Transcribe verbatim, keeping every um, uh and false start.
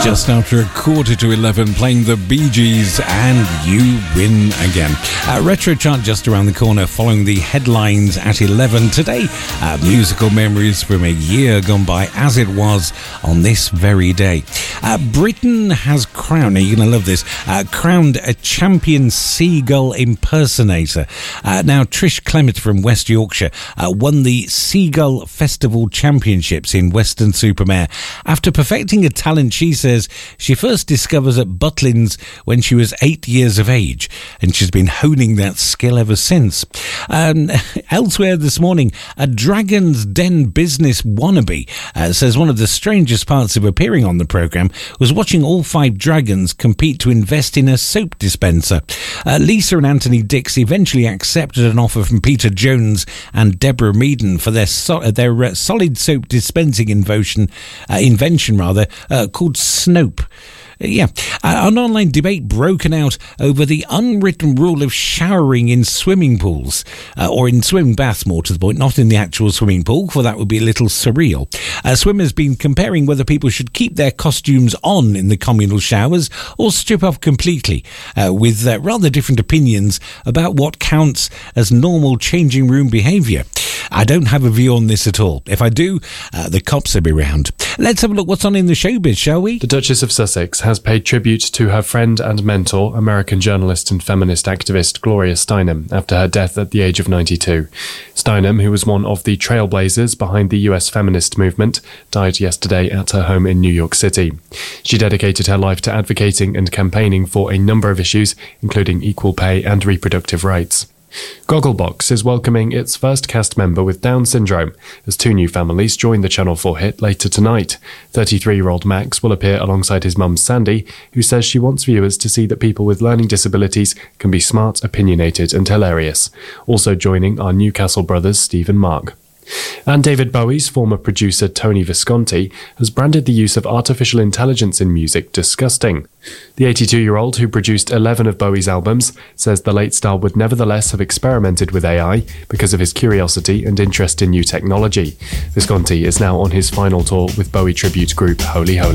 Just after a quarter to eleven, playing the Bee Gees and You Win Again. Uh, retro chart just around the corner, following the headlines at eleven. Today, uh, musical memories from a year gone by as it was on this very day. Uh, Britain has crowned, now you're going to love this, uh, crowned a champion seagull impersonator. Uh, now, Trish Clement from West Yorkshire uh, won the Seagull Festival Championships in Weston-super-Mare after perfecting a talent she says she first discovers at Butlins when she was eight years of age, and she's been honing that skill ever since. Um, elsewhere this morning, a Dragon's Den business wannabe uh, says one of the strangest parts of appearing on the programme was watching all five dragons compete to invest in a soap dispenser. Uh, Lisa and Anthony Dix eventually accepted an offer from Peter Jones and Deborah Meaden for their so- their uh, solid soap dispensing invention, uh, invention rather, uh, called Snope. Yeah, uh, an online debate broken out over the unwritten rule of showering in swimming pools, uh, or in swimming baths, more to the point, not in the actual swimming pool, for that would be a little surreal. Uh, swimmers been comparing whether people should keep their costumes on in the communal showers or strip off completely, uh, with uh, rather different opinions about what counts as normal changing room behaviour. I don't have a view on this at all. If I do, uh, the cops will be round. Let's have a look what's on in the showbiz, shall we? The Duchess of Sussex has paid tribute to her friend and mentor, American journalist and feminist activist Gloria Steinem, after her death at the age of ninety-two. Steinem, who was one of the trailblazers behind the U S feminist movement, died yesterday at her home in New York City. She dedicated her life to advocating and campaigning for a number of issues, including equal pay and reproductive rights. Gogglebox is welcoming its first cast member with Down syndrome, as two new families join the Channel four hit later tonight. thirty-three-year-old Max will appear alongside his mum Sandy, who says she wants viewers to see that people with learning disabilities can be smart, opinionated and hilarious. Also joining are Newcastle brothers Steve and Mark. And David Bowie's former producer Tony Visconti has branded the use of artificial intelligence in music disgusting. The eighty-two-year-old, who produced eleven of Bowie's albums, says the late star would nevertheless have experimented with A I because of his curiosity and interest in new technology. Visconti is now on his final tour with Bowie tribute group Holy Holy.